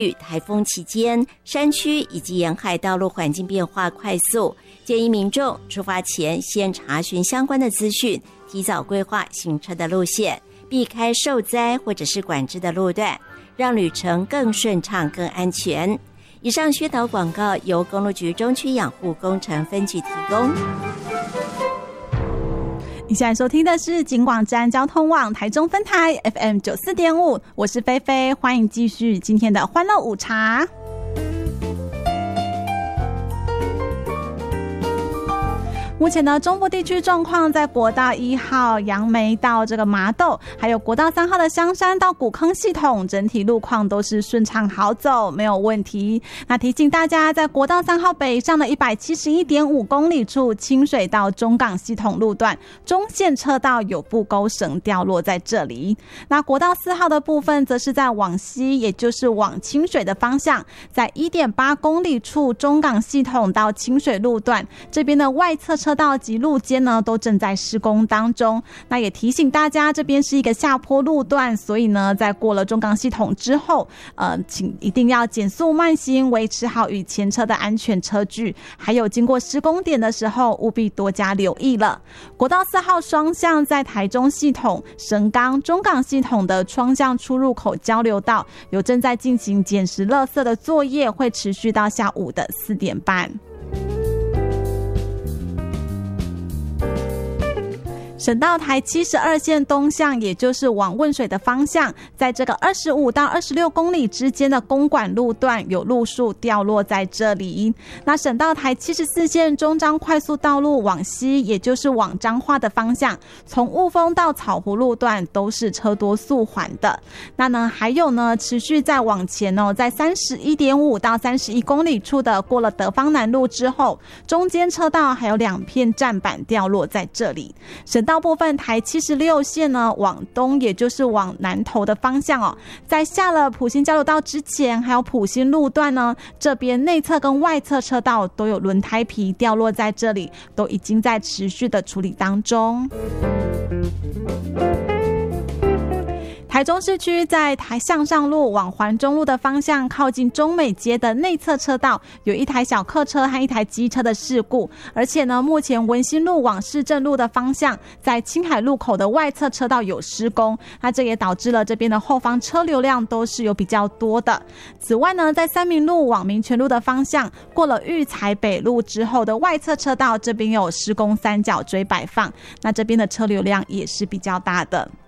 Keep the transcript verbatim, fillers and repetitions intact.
台风期间，山区以及沿海道路环境变化快速，建议民众出发前先查询相关的资讯，提早规划行车的路线，避开受灾或者是管制的路段，让旅程更顺畅、更安全。以上宣导广告由公路局中区养护工程分局提供。 你现在收听的是警广站交通网台中分台 F M 九四点五，我是菲菲，欢迎继续今天的欢乐午茶。目前的中部地区状况，在国道一号杨梅到这个麻豆，还有国道三号的香山到古坑系统，整体路况都是顺畅好走，没有问题。那提醒大家，在国道三号北上的 一百七十一点五 公里处，清水到中港系统路段中线车道有布钩绳掉落在这里。那国道四号的部分，则是在往西，也就是往清水的方向，在 一点八 公里处中港系统到清水路段这边的外侧车道及路肩呢都正在施工当中。那也提醒大家，这边是一个下坡路段，所以呢在过了中港系统之后，呃，请一定要减速慢行，维持好与前车的安全车距，还有经过施工点的时候务必多加留意了。国道四号双向在台中系统、神冈、中港系统的双向出入口交流道有正在进行捡拾垃圾的作业，会持续到下午的四点半。省道台七十二线东向，也就是往汶水的方向，在这个二十五到二十六公里之间的公馆路段有路树掉落在这里。那省道台七十四线中彰快速道路往西，也就是往彰化的方向，从雾峰到草湖路段都是车多速缓的。那呢还有呢持续在往前哦，在 三十一点五 到三十一公里处的过了德芳南路之后，中间车道还有两片站板掉落在这里。省道部分台七十六线呢往东，也就是往南投的方向哦，在下了埔心交流道之前，还有埔心路段呢，这边内侧跟外侧车道都有轮胎皮掉落在这里，都已经在持续的处理当中。台中市区在台向上路往环中路的方向，靠近中美街的内侧车道有一台小客车和一台机车的事故，而且呢目前文心路往市政路的方向，在青海路口的外侧车道有施工，那这也导致了这边的后方车流量都是有比较多的。此外呢，在三民路往民权路的方向，过了育才北路之后的外侧车道这边有施工三角锥摆放，那这边的车流量也是比较大的。